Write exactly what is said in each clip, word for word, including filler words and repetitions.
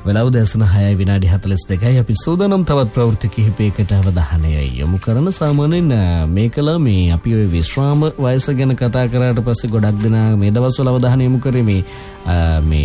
වෙලාව දැසන හයයි විනාඩි හතළිස් දෙකයි. අපි සූදානම් තවත් ප්‍රවෘත්ති කිහිපයකට අවධානය යොමු කරන. සාමාන්‍යයෙන් මේකලා මේ අපි ওই විශ්‍රාම වයස ගැන කතා කරාට පස්සේ ගොඩක් දෙනා මේ දවස්වල අවධානය යොමු කරේ මේ මේ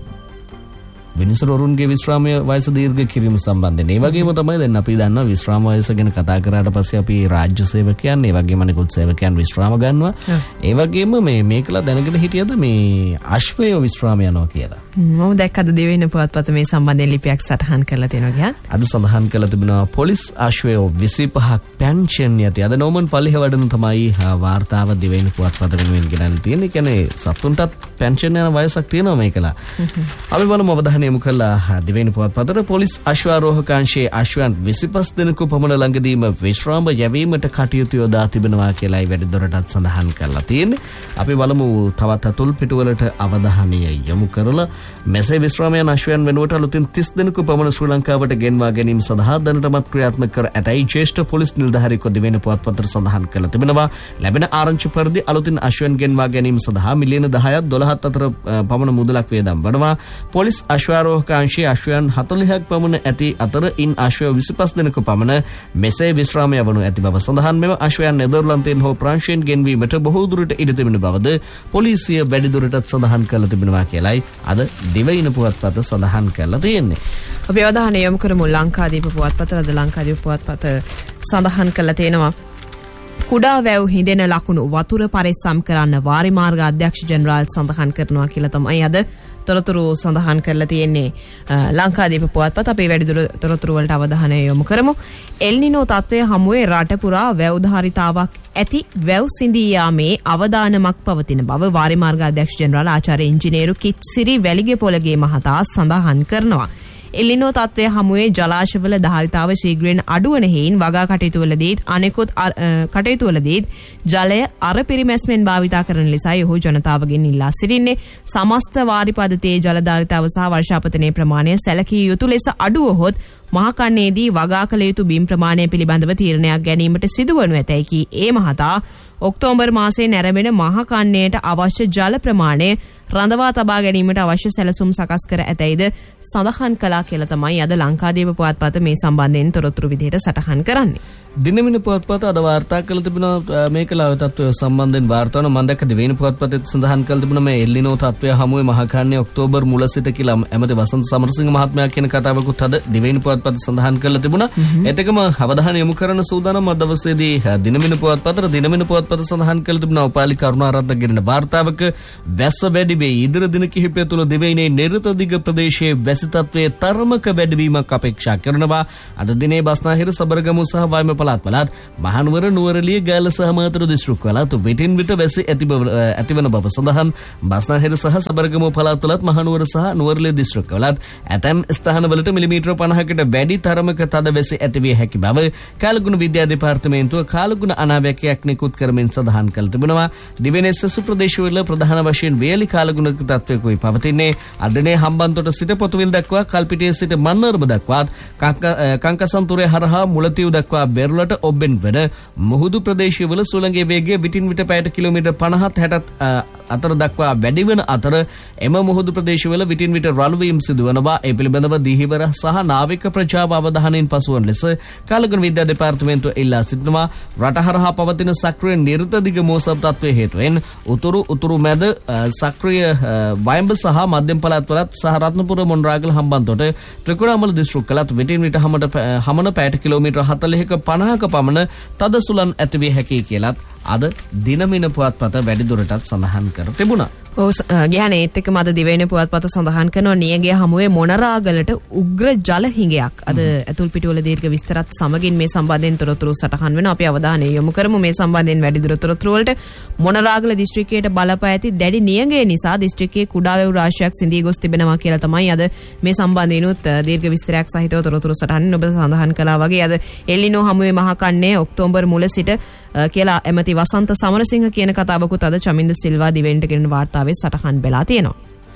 විනිසුරුන්ගේ විශ්‍රාම වයස දීර්ඝ කිරීම සම්බන්ධයෙන්. ඒ වගේම තමයි දැන් අපි දන්නවා විශ්‍රාම වයස ගැන කතා කරාට පස්සේ අපි රාජ්‍ය සේවකයන්, ඒ වගේම අනිකුත් සේවකයන් විශ්‍රාම ගන්නවා. ඒ වගේම මේ මේකලා දැනගෙන හිටියද මේ අශ්වය විශ්‍රාම යනවා කියලා? මම දැක්කද දෙවෙනි පුවත්පත මේ සම්බන්ධයෙන් ලිපියක් සටහන් කරලා තියෙනවා ගියන්. අද සඳහන් කරලා තිබෙනවා පොලිස් අශ්වය විසිපහක් පෙන්ෂන් යති. අද නෝමන් පල්ලිහ වඩන තමයි වාර්තාව දෙවෙනි පුවත්පත වෙනුවෙන් ගෙනල්ලා තියෙන්නේ. කියන්නේ සතුන්ටත් පෙන්ෂන් යන වයසක් තියෙනවා මේකලා. අපි බලමු අවධානය යොමු කළා දෙවෙනි පුවත්පතට. පොලිස් අශ්වාරෝහකාංශයේ අශ්වයන් විසිපස් දෙනෙකු පමණ ළඟදීම විශ්‍රාම යැවීමට කටයුතු යොදා තිබෙනවා කියලායි වැඩිදුරටත් සඳහන් කරලා තියෙන්නේ. අපි බලමු තවත් අතුල් පිටුවලට අවධානය යොමු කරලා මෙසේ විශ්‍රාම යන අශ්වයන් වෙනුවට අලුතින් තිස් දෙනෙකු පමණ ශ්‍රී ලංකාවට ගෙන්වා ගැනීම සඳහා දැනටමත් ක්‍රියාත්මක කර ඇතැයි ජ්‍යෙෂ්ඨ පොලිස් නිලධාරියෙකු දෙවෙනි පුවත්පතට සඳහන් කරලා තිබෙනවා. ලැබෙන ආරංචි පරිදි අලුතින් අශ්වයන් ගෙන්වා ගැනීම සඳහා මිලියන දහයක් දොළහක් අතර පමණ මුදලක් වේදම් වනවා. පොලිස් අශ්වාරෝහකාංශයේ අශ්වයන් හතළිහක් පමණ ඇති අතර ඉන් අශ්වය විසිපස් දෙනෙකු පමණ මෙසේ විශ්‍රාම යවනු ඇති බව සඳහන්. මෙම අශ්වයන් නෙදර්ලන්තයෙන් හෝ ප්‍රංශයෙන් ගෙන්වීමට බොහෝ දුරට ඉඩ තිබෙන බවද පොලිසිය වැඩිදුරටත් සඳහන් කරලා තිබෙනවා කියලායි අද දෙවෙනි පුවත්පත සඳහන් කරලා තියෙන්නේ. අපි අවධානය යොමු කරමු ලංකාදීප පුවත්පතට. අද ලංකාදීප පුවත්පත සඳහන් කරලා තියෙනවා කුඩා වැව් හිඳෙන ලකුණු වතුර පරිස්සම් කරන්න වාරි මාර්ග අධ්‍යක්ෂ ජෙනරාල් සඳහන් කරනවා කියලා තමයි අද තොරතුරු සඳහන් කරලා තියෙන්නේ ලංකාදීප පුවත්පත. අපි වැඩිදුර තොරතුරු වලට අවධානය යොමු කරමු. එල්නිනෝ තත්ත්වය හමුවේ රට පුරා වැව් ධාරිතාවක් ඇති වැව් සිඳී යාමේ අවදානමක් පවතින බව වාරි මාර්ග අධ්‍යක්ෂ ජෙනරාල් ආචාර්ය ඉංජිනේරු කිත්සිරි වැලිගපොළගේ මහතා සඳහන් කරනවා. එල්නිනෝ තත්ත්වය හමුවේ ජලාශවල ධාරිතාව ශීඝ්‍රයෙන් අඩුවන හේයින් වගා කටයුතුවලදීත් අනෙකුත් කටයුතුවලදීත් ජලය අර පිරිමැස්මෙන් භාවිතා කරන ලෙසයි ඔහු ජනතාවගෙන් ඉල්ලා සිටින්නේ. සමස්ත වාරි පද්ධතියේ ජල ධාරිතාව සහ වර්ෂාපතනයේ ප්‍රමාණය සැලකිය යුතු ලෙස අඩුවහොත් මහකන්නේදී වගා කළ යුතු බිම් ප්‍රමාණය පිළිබඳව තීරණයක් ගැනීමට සිදුවනු ඇතැයි කී ඒ මහතා ඔක්තෝබර් මාසයේ නැරඹෙන මහකන්නයට අවශ්‍ය ජල ප්‍රමාණය රඳවා තබා ගැනීමට අවශ්‍ය සැලසුම් සකස් කර ඇතැයිද සඳහන් කළා කියලා තමයි අද ලංකාදීප පුවත්පත මේ සම්බන්ධයෙන් තොරතුරු විදිහට සටහන් කරන්නේ. දිනමින පුවත්පත අද වාර්තා කළ තිබෙනවා මේකලා තත්ත්වය සම්බන්ධයෙන් වාර්තා වන මම දැක්ක දෙවෙනි පුවත්පතෙත් සඳහන් කළ තිබුණා මේ එල්නිනෝ තත්ත්වය හමුවේ මහකන්නේ ඔක්තෝබර් මුල සිට කියලා ඇමති වසන්ත සමරසිංහ මහත්මයා කියන කතාවකුත් අද දෙවෙනි පුවත්පත සඳහන් කරලා තිබුණා. ඒතකම අවධානය යොමු කරන සූදානම් අද දවසේදී දිනමින පුවත්පතට දිනමින පුවත්පත සඳහන් කළ තිබුණා උපාලි කරුණාරත්න ගෙරණ වාර්තාවක වැස්ස වැඩි වේ. ඉදිර දින කිහිපය තුළ දෙවයිනේ නිරත දිග ප්‍රදේශයේ වැසි තත්ත්වයේ තරමක වැඩිවීමක් අපේක්ෂා කරනවා. අද දිනේ බස්නාහිර සබරගමු සහ වයඹ පළාත්වලත් මහනුවර නුවරඑළිය ගෑල්ල සහ මාතර දිස්ත්‍රික්කවලත් විටින් විට වැසි ඇතිවන බව සඳහන්. බස්නාහිර සහ සබරගමු පළාත්වලත් මහනුවර සහ නුවරඑළිය දිස්ත්‍රික්කවලත් ඇතැම් ස්ථානවලට මිලිමීටර පනහකට වැඩි තරමක තද වැසි ඇතිවිය හැකි බව කාලගුණ විද්‍යා දෙපාර්තමේන්තුව කාලගුණ අනාවැකයක් නිකුත් කරමින් සඳහන් කළ තිබෙනවා. දිවයිනේ සසු ප්‍රදේශවල ප්‍රධාන වශයෙන් වේලි කාලගුණ තත්ත්වයකයි පවතින්නේ. අදනේ හම්බන්තොට සිට පොතුවිල් දක්වා කල්පිටිය සිට මන්නරම දක්වාත් කංකසන්තුරේ හරහා මුලතිව් දක්වා බෙරළට ඔබ්බෙන් වන මුහුදු ප්‍රදේශවල සුළඟේ වේගය විටින් විට පැයට කිලෝමීටර් පනහත් හැටත් අතර දක්වා වැඩි වන අතර එම මුහුදු ප්‍රදේශවල විටින් විට රළු වීම සිදුවනවා. ඒ පිළිබඳව දීහිවර සහ නාවික ප්‍රජාව අවධානයෙන් පසුවන ලෙස කාලගුණ විද්‍යා දෙපාර්තමේන්තුව ඉල්ලා සිටිනවා. රට හරහා පවතින සක්‍රිය නිරත දිග මෝසම් තත්ත්වයේ හේතුවෙන් උතුරු උතුරු මැද සක්‍රිය වයඹ සහ මධ්‍යම පළාත්වලත් සහ රත්නපුර මොණරාගල හම්බන්තොට ත්‍රිකුණාමල දිස්ත්‍රික්කලත් විටින් විට හමන හමන පැයට කිලෝමීටර් හතළිහක පනහක පමණ තද සුළං ඇතිවිය හැකියි කියලත් අද දිනමින පුවත්පත වැඩිදුරටත් සඳහන් කර තිබුණා. ඔව් ගියහන ඒත් එක්කම අද දිවයින පුවත්පත සඳහන් කරනවා නියගිය හමුවේ මොණරාගලට උග්‍ර ජල හිඟයක්. අද ඇතුල් පිටුවල දීර්ඝ විස්තරත් සමගින් මේ සම්බන්ධයෙන් තොරතුරු සටහන් වෙනවා. අපි අවධානය යොමු කරමු මේ සම්බන්ධයෙන් වැඩිදුර තොරතුරු වලට. මොණරාගල දිස්ත්‍රික්කයට බලපා ඇති දැඩි නියගය නිසා දිස්ත්‍රික්කයේ කුඩා වැව් රාශියක් සිඳී ගොස් තිබෙනවා කියලා තමයි අද මේ සම්බන්ධයෙන්ුත් දීර්ඝ විස්තරයක් සහිතව තොරතුරු සටහන් ඔබ සඳහන් කළා වගේ අද එල්නිනෝ හමුවේ මහකන්නේ ඔක්තෝබර් මුල සිට කියලා ඇමති වසන්ත සමරසිංහ කියන කතාවකුත් අද චමින්ද සිල්වා දිවෙන්ට ගෙන වාර්තාවේ සටහන් වෙලා තියෙනවා.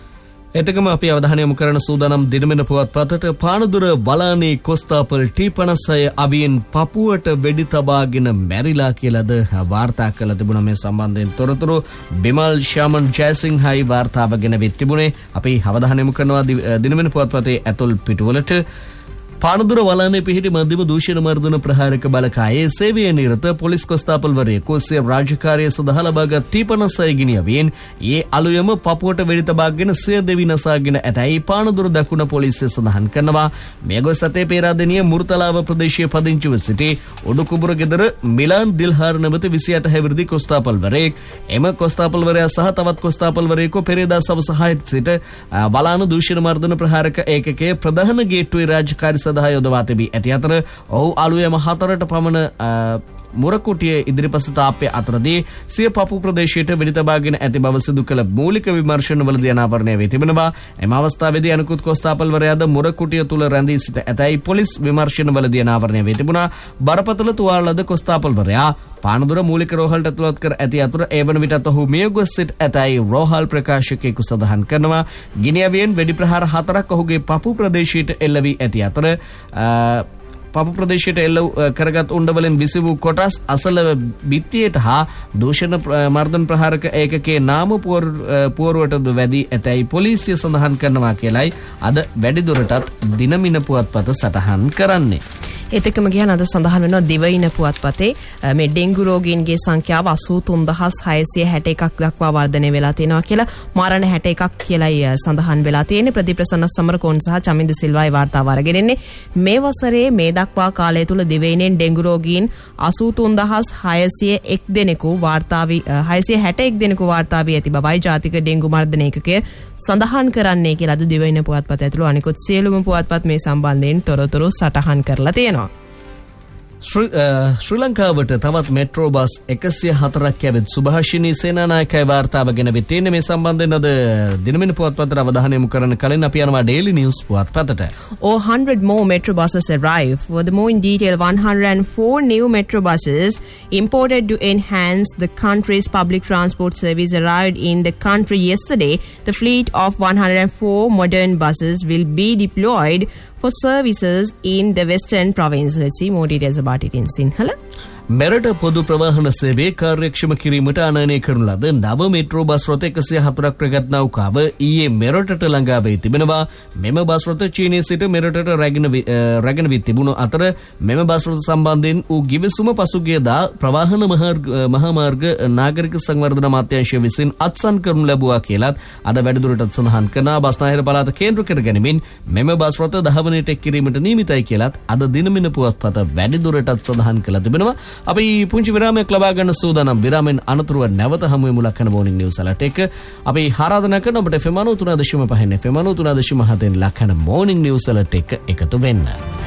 එතකම අපි අවධානය යොමු කරන සූදානම් දිනමින පුවත්පතට පානදුර වලානේ කොස්තාපල් ටී පනස් හය අවියෙන් පපුවට වෙඩි තබාගෙන මැරිලා කියලාද වාර්තා කළ තිබුණා. මේ සම්බන්ධයෙන් තොරතුරු බිමල් ශාමන් ජයසිංහයි වාර්තාවගෙන වෙත් තිබුණේ. අපි අවධානය යොමු කරනවා දිනමින පුවත්පතේ ඇතුල් පිටුවලට. පානදුර වලානේ පිහිටි මධ්‍යම දූෂණ මර්දන ප්‍රහාරක බලකායේ සේවයේ නිරත පොලිස් කොස්තාපල්වරයෙකු සිය රාජකාරිය සඳහා ලබාගත් ටී පනස් හය ගිනියවියෙන් ඒ අලුයම පපුවට වෙඩි තබාගෙන සිය දෙවි නසාගෙන ඇතැයි පානදුර දකුණ පොලිසිය සඳහන් කරනවා. මේ ගොස් සතේ පේරාදෙණිය මුර්තලාව ප්‍රදේශයේ පදිංචිව සිටි උඩුකුඹුර ගෙදර මිලාන් දිල්හාර් නැමැති විසි අට හැවිරිදි කොස්තාපල්වරයෙක් එම කොස්තාපල්වරයා සහ තවත් කොස්තාපල්වරයෙකු පෙරේදා සවස හයට සිට වලාන දූෂණ මර්දන ප්‍රහාරක ඒකකයේ ප්‍රධාන ගේට්ටුවේ රාජකාරී සඳහා යොදවා තිබී ඇති අතර ඔහු අලුයම හතරට පමණ මුරකුටිය ඉදිරිපස තාප්පය අතරදී සිය පපු ප්‍රදේශයට වෙඩි තබාගෙන ඇති බව සිදු කළ මූලික විමර්ශනවලදී අනාවරණය වී තිබෙනවා. එම අවස්ථාවේදී අනිකුත් කොස්තාපල්වරයාද මුරකුටිය තුල රැඳී සිට ඇතැයි පොලිස් විමර්ශනවලදී අනාවරණය වී තිබුණා. බරපතල තුවාල ලද කොස්තාපල්වරයා පානදුර මූලික රෝහලට ඇතුළත් කර ඇති අතර ඒ වන විටත් ඔහු මිය ගොස් සිට ඇතැයි රෝහල් ප්‍රකාශකයෙකු සඳහන් කරනවා. ගිනියවියෙන් වෙඩි ප්‍රහාර හතරක් ඔහුගේ පපු ප්‍රදේශයට එල්ල වී ඇති අතර පපු ප්‍රදේශයට එල්ල කරගත් උණ්ඩවලින් විසි වූ කොටස් අසල බිත්තියට හා දූෂණ මර්දන ප්‍රහාරක ඒකකයේ නාම පුවරුවට වැදී ඇතැයි පොලිසිය සඳහන් කරනවා කියලයි අද වැඩිදුරටත් දිනමින පුවත්පත සටහන් කරන්නේ. එතකම ගියන අද සඳහන් වෙනවා දිවයින පුවත්පතේ මේ ඩෙන්ගු රෝගීන්ගේ සංඛ්‍යාව අසූ තුන් දහස් හයසිය හැට එකක් දක්වා වර්ධනය වෙලා තියෙනවා කියලා මරණ හැට එකක් කියලායි සඳහන් වෙලා තියෙන්නේ. ප්‍රදීප්‍රසන්න සමරකෝන් සහ චමින්ද සිල්වායි වාර්තාව අරගෙන ඉන්නේ. මේ වසරේ මේ දක්වා කාලය තුල දිවයිනෙන් ඩෙන්ගු රෝගීන් අසූ තුන් දහස් හයසිය එක් දෙනෙකු වාර්තා වී හයසිය හැට එක් දෙනෙකු වාර්තා වී ඇති බවයි ජාතික ඩෙන්ගු මර්ධන ඒකකය සඳහන් කරන්නේ කියලා අද දිවයින පුවත්පත ඇතුළු අනිකුත් සියලුම පුවත්පත් මේ සම්බන්ධයෙන් තොරතුරු සටහන් කරලා තියෙනවා. ශ්‍රී ලංකාවට තවත් මෙට්‍රෝ බස් එකසිය හතරක් ඇවිත් සුභාෂිනී සේනානායකයි වාර්තාවගෙන වෙත් තියෙන්නේ. මේ සම්බන්ධයෙන් අද දිනමින පුවත්පතට අවධානය යොමු කරන කලින් අපි යනවා daily news පුවත්පතට. Or one hundred more metro buses arrive. Furthermore, in detail, one hundred four new metro buses imported to enhance the country's public transport service arrived in the country yesterday. The fleet of one hundred four modern buses will be deployed for services in the western province. Let's see more details about it in Sinhala. මෙරට පොදු ප්‍රවාහන සේවය කාර්යක්ෂම කිරීමට ආනයනය කරන ලද නව metro bus රථ එකසිය හතරක් ප්‍රගත් නෞකාව ඊයේ මෙරටට ළඟා වී තිබෙනවා. මෙම බස් රථ චීනයේ සිට මෙරටට රැගෙන රැගෙන වී තිබුණු අතර මෙම බස් රථ සම්බන්ධයෙන් වූ ගිවිසුම පසුගියදා ප්‍රවාහන මහා මාර්ග නාගරික සංවර්ධන අමාත්‍යාංශය විසින් අත්සන් කරනු ලැබුවා කියලත් අද වැඩිදුරටත් සඳහන් කරනවා. බස්නාහිර පළාත කේන්ද්‍ර කර ගැනීමෙන් මෙම බස් රථ දහවනයට එක් කිරීමට නියමිතයි කියලත් අද දිනමින පුවත්පත වැඩිදුරටත් සඳහන් කළ තිබෙනවා. අපි පුංචි විරාමයක් ලබා ගන්න සූදානම්. විරාමෙන් අනතුරුව නැවත හමු වෙමු ලක්කන මොර්නිං නිවුස් වලට එක. අපි ආරාධනා කරන ඔබට එෆ් එම් නවය තුන දශමික පහ එෆ් එම් නවය තුන දශමික හත ලක්කන මොර්නිං නිවුස් වලට එක එකතු වෙන්න.